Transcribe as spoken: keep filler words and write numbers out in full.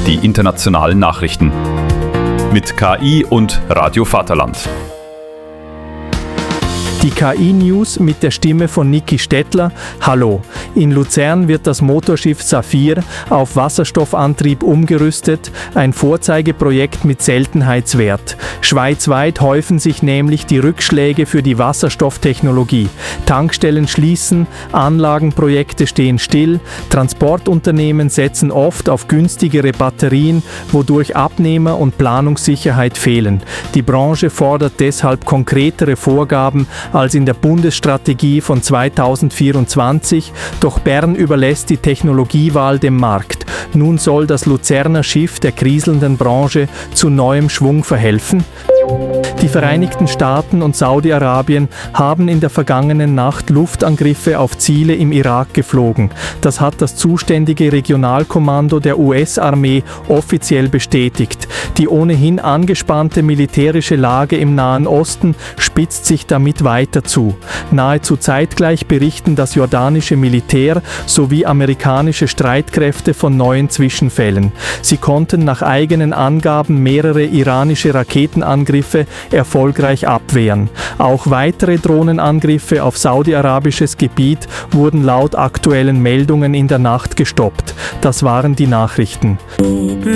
die internationalen Nachrichten. Mit K I und Radio Vaterland. Die K I-News mit der Stimme von Niki Stettler. Hallo. In Luzern wird das Motorschiff Saphir auf Wasserstoffantrieb umgerüstet, ein Vorzeigeprojekt mit Seltenheitswert. Schweizweit häufen sich nämlich die Rückschläge für die Wasserstofftechnologie. Tankstellen schließen, Anlagenprojekte stehen still, Transportunternehmen setzen oft auf günstigere Batterien, wodurch Abnehmer und Planungssicherheit fehlen. Die Branche fordert deshalb konkretere Vorgaben als in der Bundesstrategie von zweitausendvierundzwanzig, doch Bern überlässt die Technologiewahl dem Markt. Nun soll das Luzerner Schiff der kriselnden Branche zu neuem Schwung verhelfen? Die Vereinigten Staaten und Saudi-Arabien haben in der vergangenen Nacht Luftangriffe auf Ziele im Irak geflogen. Das hat das zuständige Regionalkommando der U S-Armee offiziell bestätigt. Die ohnehin angespannte militärische Lage im Nahen Osten spitzt sich damit weiter zu. Nahezu zeitgleich berichten das jordanische Militär sowie amerikanische Streitkräfte von neuen Zwischenfällen. Sie konnten nach eigenen Angaben mehrere iranische Raketenangriffe erfolgreich abwehren. Auch weitere Drohnenangriffe auf saudi-arabisches Gebiet wurden laut aktuellen Meldungen in der Nacht gestoppt. Das waren die Nachrichten.